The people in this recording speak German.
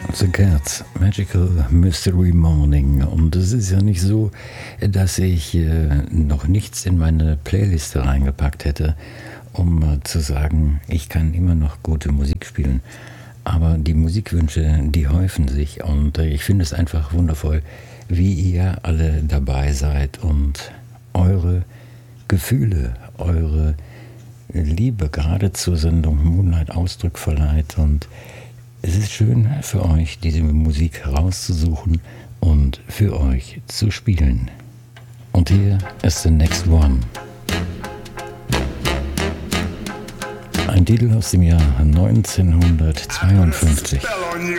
The Cats, Magical Mystery Morning. Und es ist ja nicht so, dass ich noch nichts in meine Playliste reingepackt hätte, um zu sagen, ich kann immer noch gute Musik spielen. Aber die Musikwünsche, die häufen sich und ich finde es einfach wundervoll, wie ihr alle dabei seid und eure Gefühle, eure Liebe gerade zur Sendung Moonlight Ausdruck verleiht. Und es ist schön für euch, diese Musik rauszusuchen und für euch zu spielen. Und hier ist The Next One. Ein Titel aus dem Jahr 1952.